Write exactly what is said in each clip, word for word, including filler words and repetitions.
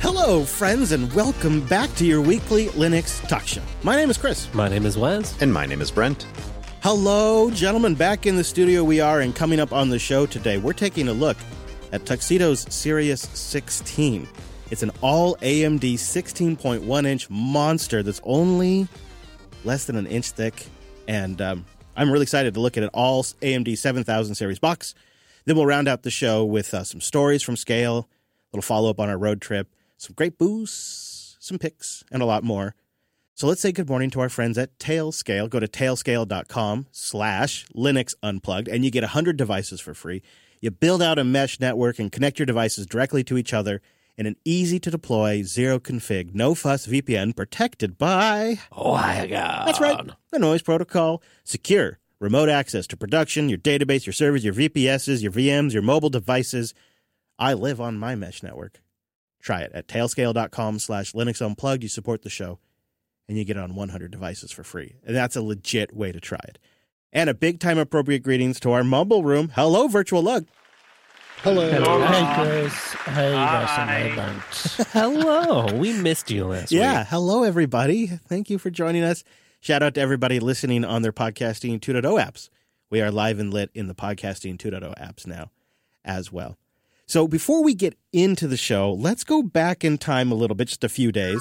Hello, friends, and welcome back to your weekly Linux talk show. My name is Chris. My name is Wes. And my name is Brent. Hello, gentlemen. Back in the studio we are, and coming up on the show today, we're taking a look at Tuxedo's Sirius sixteen. It's an all A M D sixteen point one inch monster that's only less than an inch thick, and um, I'm really excited to look at an all A M D seven thousand series box. Then we'll round out the show with uh, some stories from Scale, a little follow-up on our road trip, some great boosts, some picks, and a lot more. So let's say good morning to our friends at Tailscale. Go to tailscale.com slash Linux Unplugged, and you get one hundred devices for free. You build out a mesh network and connect your devices directly to each other in an easy-to-deploy, zero-config, no-fuss V P N protected by... WireGuard. That's right, the Noise Protocol. Secure, remote access to production, your database, your servers, your V P Ss, your V Ms, your mobile devices. I live on my mesh network. Try it at tailscale.com slash Linux Unplugged. You support the show, and you get it on one hundred devices for free. And that's a legit way to try it. And a big-time appropriate greetings to our mumble room. Hello, Virtual Lug. Hello. Hello. Hey, Chris. Hey, Wes and hey, Brent. Hello. We missed you last Yeah, week. hello, everybody. Thank you for joining us. Shout out to everybody listening on their Podcasting two point oh apps. We are live and lit in the Podcasting two point oh apps now as well. So before we get into the show, let's go back in time a little bit, just a few days.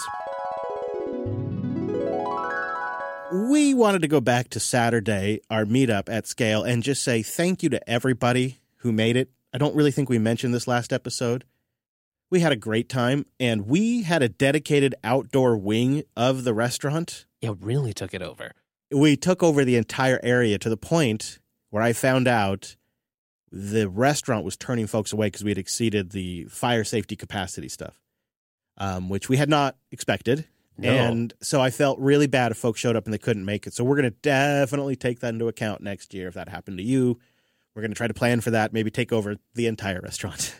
We wanted to go back to Saturday, our meetup at Scale, and just say thank you to everybody who made it. I don't really think we mentioned this last episode. We had a great time, and we had a dedicated outdoor wing of the restaurant. You really took it over. We took over the entire area to the point where I found out the restaurant was turning folks away because we had exceeded the fire safety capacity stuff, um, which we had not expected. No. And so I felt really bad if folks showed up and they couldn't make it. So we're going to definitely take that into account next year if that happened to you. We're going to try to plan for that, maybe take over the entire restaurant.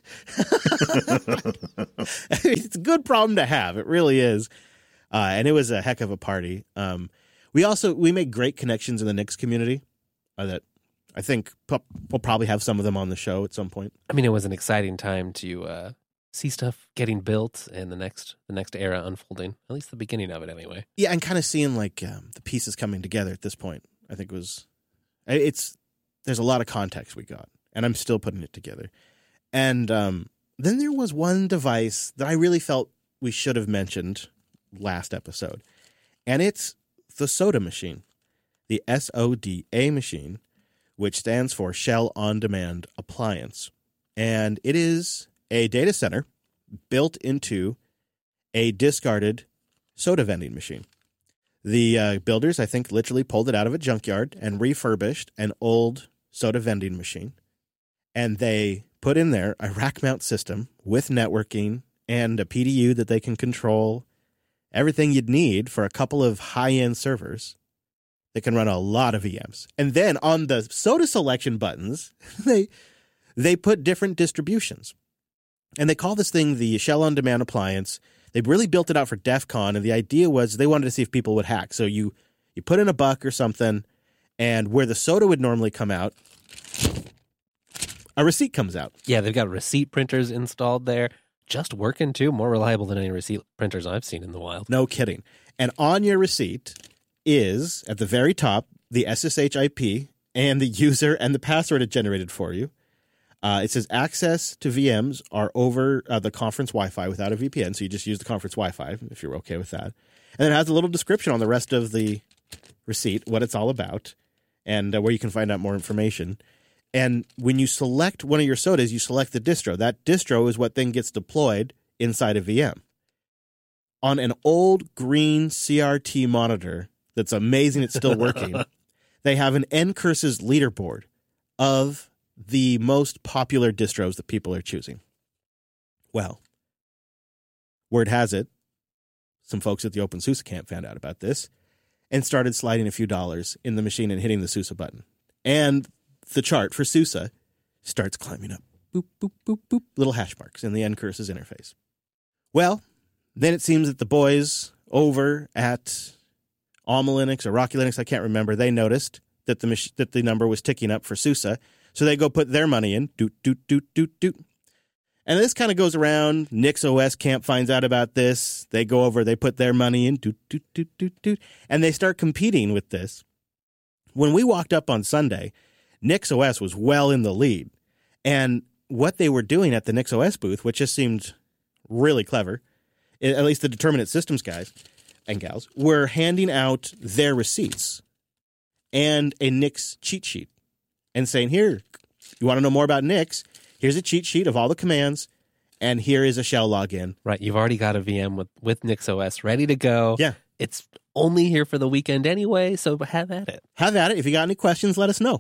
It's a good problem to have. It really is. Uh, and it was a heck of a party. Um, we also, we made great connections in the Nix community uh, that I think we'll probably have some of them on the show at some point. I mean, it was an exciting time to uh, see stuff getting built and the next the next era unfolding, at least the beginning of it anyway. Yeah, and kind of seeing like um, the pieces coming together at this point, I think was, it's, there's a lot of context we got, and I'm still putting it together. And um, then there was one device that I really felt we should have mentioned last episode, and it's the SODA machine, the S O D A machine, which stands for Shell On Demand Appliance. And it is a data center built into a discarded soda vending machine. The uh, builders, I think, literally pulled it out of a junkyard and refurbished an old soda vending machine. And they put in there a rack mount system with networking and a P D U that they can control, everything you'd need for a couple of high-end servers. They can run a lot of V Ms. And then on the soda selection buttons, they they put different distributions. And they call this thing the Shell On Demand Appliance. They really built it out for DEF CON, and the idea was they wanted to see if people would hack. So you, you put in a buck or something, and where the soda would normally come out, a receipt comes out. Yeah, they've got receipt printers installed there. Just working, too. More reliable than any receipt printers I've seen in the wild. No kidding. And on your receipt is, at the very top, the S S H I P and the user and the password it generated for you. Uh, it says access to V Ms are over uh, the conference Wi-Fi without a V P N, so you just use the conference Wi-Fi if you're okay with that. And then it has a little description on the rest of the receipt, what it's all about, and uh, where you can find out more information. And when you select one of your sodas, you select the distro. That distro is what then gets deployed inside a V M. On an old green C R T monitor that's amazing it's still working, they have an N C U R S's leaderboard of the most popular distros that people are choosing. Well, word has it, some folks at the OpenSUSE camp found out about this and started sliding a few dollars in the machine and hitting the SUSE button. And the chart for SUSE starts climbing up. Boop, boop, boop, boop. Little hash marks in the N C U R S's interface. Well, then it seems that the boys over at Alma Linux or Rocky Linux, I can't remember, they noticed that the mach- that the number was ticking up for SUSE. So they go put their money in, doot, doot, doot, doot, doot. And this kind of goes around. NixOS Camp finds out about this. They go over, they put their money in, doot, doot, doot, doot, doot, and they start competing with this. When we walked up on Sunday, NixOS was well in the lead. And what they were doing at the NixOS booth, which just seemed really clever, at least the Determinate Systems guys and gals, were handing out their receipts and a Nix cheat sheet and saying, here, you want to know more about Nix? Here's a cheat sheet of all the commands, and here is a shell login. Right, you've already got a V M with, with NixOS ready to go. Yeah. It's only here for the weekend anyway, so have at it. Have at it. If you got any questions, let us know.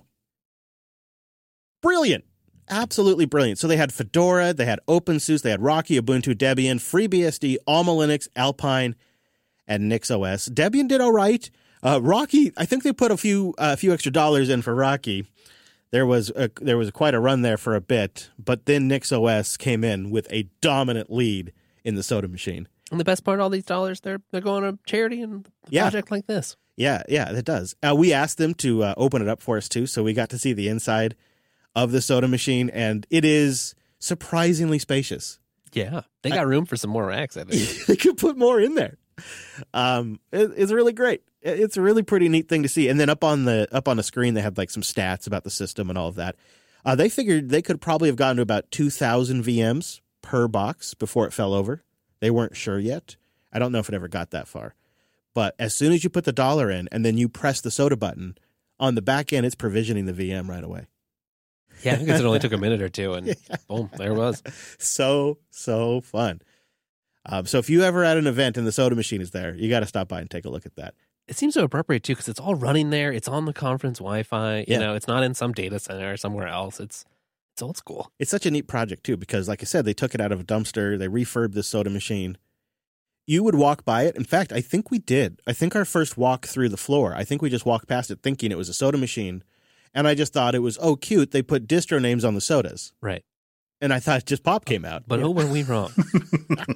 Brilliant. Absolutely brilliant. So they had Fedora, they had OpenSUSE, they had Rocky, Ubuntu, Debian, FreeBSD, Alma Linux, Alpine, and NixOS. Debian did all right. Uh, Rocky, I think they put a few a uh, few extra dollars in for Rocky. There was a, there was quite a run there for a bit, but then NixOS came in with a dominant lead in the soda machine. And the best part, all these dollars, they're they're going to charity and a Yeah. project like this. Yeah, yeah, it does. Uh, we asked them to uh, open it up for us, too, so we got to see the inside of the soda machine, and it is surprisingly spacious. Yeah, they got I, room for some more racks, I think. They could put more in there. Um, it, it's really great. It's a really pretty neat thing to see. And then up on the up on the screen, they had like some stats about the system and all of that. Uh, they figured they could probably have gotten to about two thousand V Ms per box before it fell over. They weren't sure yet. I don't know if it ever got that far. But as soon as you put the dollar in and then you press the soda button, on the back end, it's provisioning the V M right away. Yeah, I guess it only took a minute or two, and yeah. Boom, there it was. So, so fun. Um, so if you ever at an event and the soda machine is there, you got to stop by and take a look at that. It seems so appropriate, too, because it's all running there. It's on the conference Wi-Fi. You Yeah. know, it's not in some data center or somewhere else. It's it's old school. It's such a neat project, too, because like I said, they took it out of a dumpster. They refurbed this soda machine. You would walk by it. In fact, I think we did. I think our first walk through the floor, I think we just walked past it thinking it was a soda machine. And I just thought it was, oh, cute. They put distro names on the sodas. Right. And I thought just pop came out. But Yeah. oh, were we wrong?